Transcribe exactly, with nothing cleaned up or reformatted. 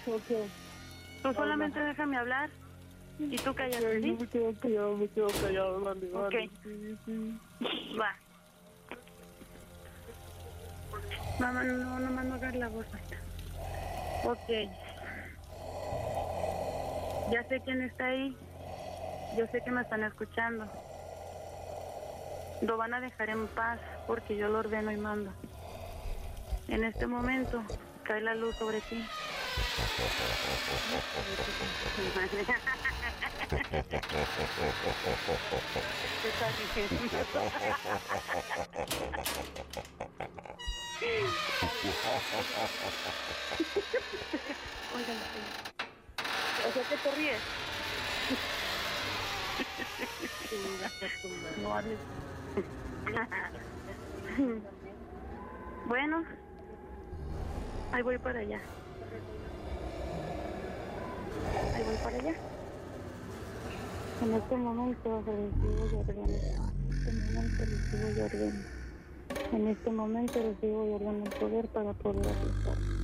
Ok. Tú solamente déjame hablar y tú cállate, Ok, ¿sí? no me quedo callado, me quedo callado, vale, Ok. vale. Sí, sí. Va. Mamá, no, no me hagas la voz. Ok. Ya sé quién está ahí. Yo sé que me están escuchando. Lo van a dejar en paz porque yo lo ordeno y mando. En este momento cae la luz sobre ti. ¿Qué estás diciendo? Oigan, o sea que te ríes. No hables. Bueno, ahí voy para allá. Ahí voy para allá. En este momento recibo y ordeno. En este momento recibo y ordeno. En este momento recibo y ordeno el poder para poder aplicar.